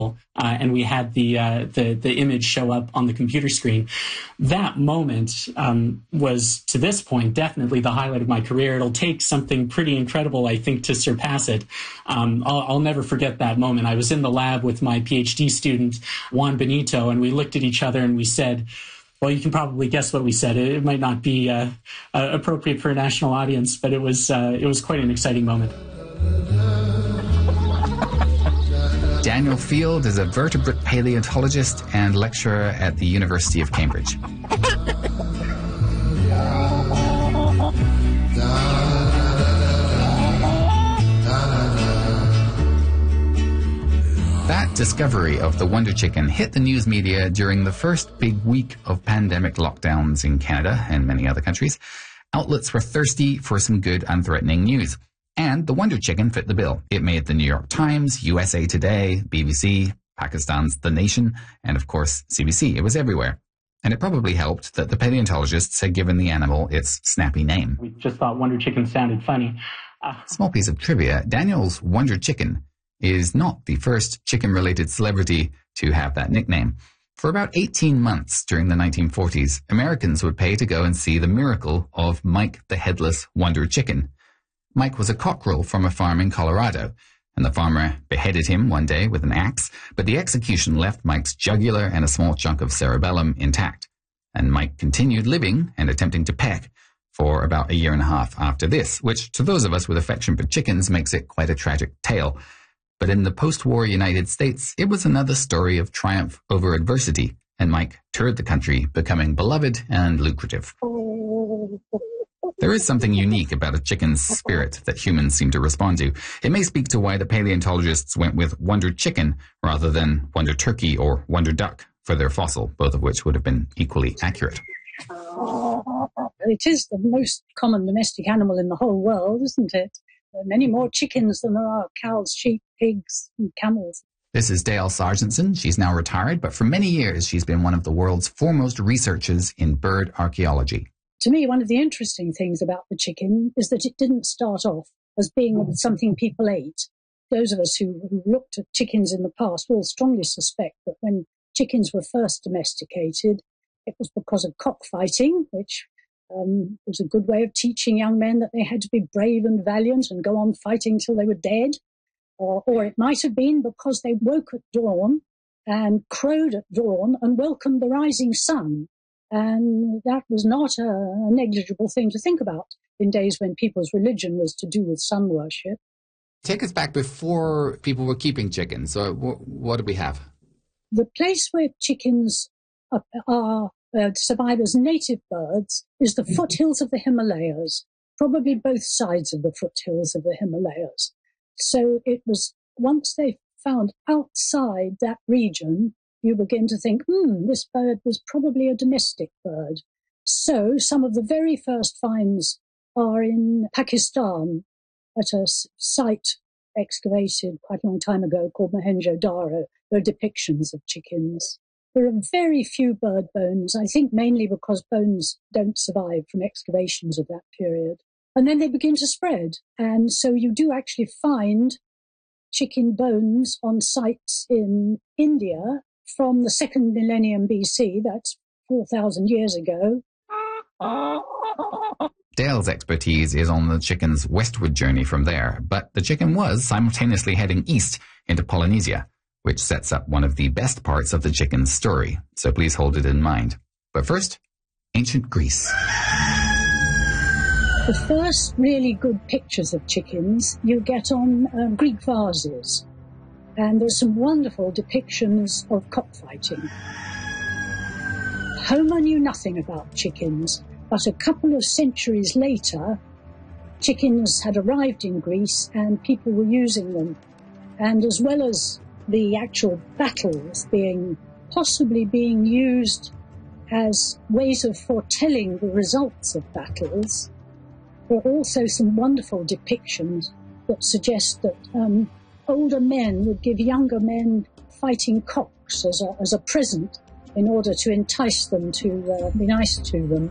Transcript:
and we had the image show up on the computer screen. That moment was, to this point, definitely the highlight of my career. It'll take something pretty incredible, I think, to surpass it. I'll never forget that moment. I was in the lab with my PhD student, Juan Benito, and we looked at each other and we said, well, you can probably guess what we said. It might not be appropriate for a national audience, but it was quite an exciting moment. Daniel Field is a vertebrate paleontologist and lecturer at the University of Cambridge. That discovery of the Wonder Chicken hit the news media during the first big week of pandemic lockdowns in Canada and many other countries. Outlets were thirsty for some good, unthreatening news. And the Wonder Chicken fit the bill. It made the New York Times, USA Today, BBC, Pakistan's The Nation, and of course CBC. It was everywhere. And it probably helped that the paleontologists had given the animal its snappy name. We just thought Wonder Chicken sounded funny. Small piece of trivia, Daniel's Wonder Chicken is not the first chicken-related celebrity to have that nickname. For about 18 months during the 1940s, Americans would pay to go and see the miracle of Mike the Headless Wonder Chicken. Mike was a cockerel from a farm in Colorado, and the farmer beheaded him one day with an axe, but the execution left Mike's jugular and a small chunk of cerebellum intact. And Mike continued living and attempting to peck for about a year and a half after this, which to those of us with affection for chickens makes it quite a tragic tale. But in the post-war United States, it was another story of triumph over adversity, and Mike toured the country, becoming beloved and lucrative. There is something unique about a chicken's spirit that humans seem to respond to. It may speak to why the paleontologists went with Wonder Chicken rather than Wonder Turkey or Wonder Duck for their fossil, both of which would have been equally accurate. It is the most common domestic animal in the whole world, isn't it? There are many more chickens than there are cows, sheep, pigs, and camels. This is Dale Sargentson. She's now retired, but for many years she's been one of the world's foremost researchers in bird archaeology. To me, one of the interesting things about the chicken is that it didn't start off as being something people ate. Those of us who looked at chickens in the past will strongly suspect that when chickens were first domesticated, it was because of cockfighting, which was a good way of teaching young men that they had to be brave and valiant and go on fighting till they were dead. Or it might have been because they woke at dawn and crowed at dawn and welcomed the rising sun. And that was not a negligible thing to think about in days when people's religion was to do with sun worship. Take us back before people were keeping chickens. So what do we have? The place where chickens survive as native birds is the foothills of the Himalayas, probably both sides of the foothills of the Himalayas. So it was, once they found outside that region, you begin to think, this bird was probably a domestic bird. So some of the very first finds are in Pakistan at a site excavated quite a long time ago called Mohenjo-Daro. There are depictions of chickens. There are very few bird bones, I think mainly because bones don't survive from excavations of that period. And then they begin to spread. And so you do actually find chicken bones on sites in India from the second millennium BC, that's 4,000 years ago. Dale's expertise is on the chicken's westward journey from there, but the chicken was simultaneously heading east into Polynesia, which sets up one of the best parts of the chicken's story, so please hold it in mind. But first, ancient Greece. The first really good pictures of chickens you get on Greek vases. And there's some wonderful depictions of cockfighting. Homer knew nothing about chickens, but a couple of centuries later, chickens had arrived in Greece and people were using them. And as well as the actual battles possibly being used as ways of foretelling the results of battles, there are also some wonderful depictions that suggest that older men would give younger men fighting cocks as a present in order to entice them to be nice to them.